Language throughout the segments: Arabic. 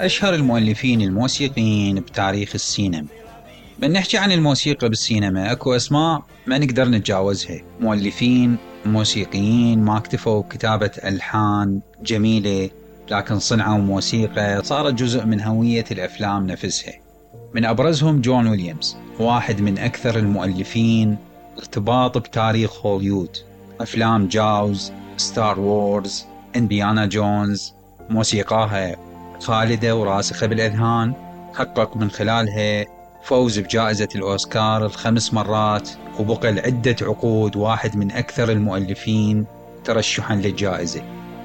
أشهر المؤلفين الموسيقيين بتاريخ السينما. من نحكي عن الموسيقى بالسينما أكو أسماء ما نقدر نتجاوزها. مؤلفين موسيقيين ما اكتفوا بكتابة ألحان جميلة، لكن صنعوا موسيقى صارت جزء من هوية الأفلام نفسها. من أبرزهم جون ويليامز، واحد من أكثر المؤلفين ارتباط بتاريخ هوليوود. أفلام جاوز، ستار وورز، إنديانا جونز موسيقاها خالدة وراسخة بالأذهان. حقق من خلالها فوز بجائزة الأوسكار 5 مرات، وبقى لعدة عقود واحد من أكثر المؤلفين ترشحا للجائزة.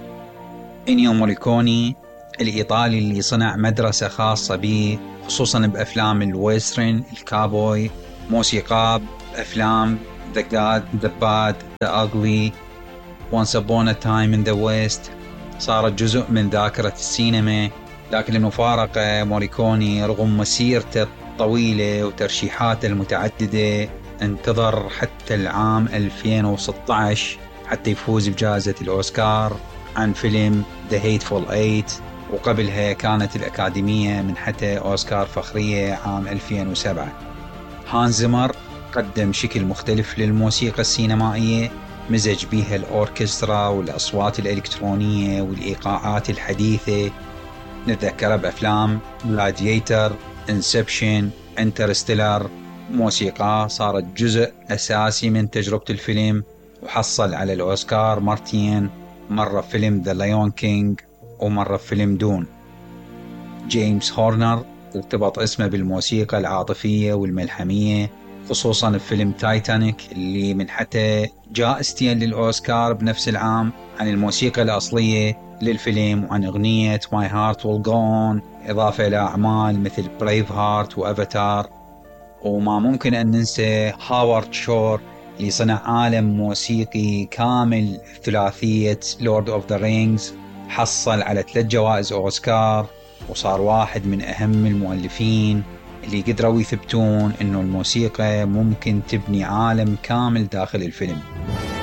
إنيو موريكوني الإيطالي اللي صنع مدرسة خاصة به، خصوصا بأفلام الويسترن الكابوي. موسيقى بأفلام The Good, The Bad, The Ugly, Once Upon a Time in the West صارت جزء من ذاكرة السينما. لكن المفارقة موريكوني رغم مسيرته الطويلة وترشيحاته المتعددة انتظر حتى العام 2016 حتى يفوز بجائزة الأوسكار عن فيلم The Hateful Eight، وقبلها كانت الأكاديمية منحته أوسكار فخرية عام 2007. هانز زيمر قدم شكل مختلف للموسيقى السينمائية، مزج بيها الأوركسترا والأصوات الإلكترونية والإيقاعات الحديثة. نتذكر بأفلام Gladiator، Inception، Interstellar. موسيقى صارت جزء أساسي من تجربة الفيلم، وحصل على الأوسكار مرتين، مرة في فيلم The Lion King ومرة في فيلم دون. جيمس هورنر ارتبط اسمه بالموسيقى العاطفية والملحمية، خصوصا بفيلم تايتانيك اللي منحته جائزتين للأوسكار بنفس العام عن الموسيقى الأصلية للفيلم وعن أغنية My Heart Will Go On، إضافة إلى أعمال مثل بريف هارت وأفاتار. وما ممكن أن ننسى هاوارد شور اللي صنع عالم موسيقي كامل، ثلاثية Lord of the Rings. حصل على 3 جوائز أوسكار، وصار واحد من أهم المؤلفين اللي قدروا يثبتون إنه الموسيقى ممكن تبني عالم كامل داخل الفيلم.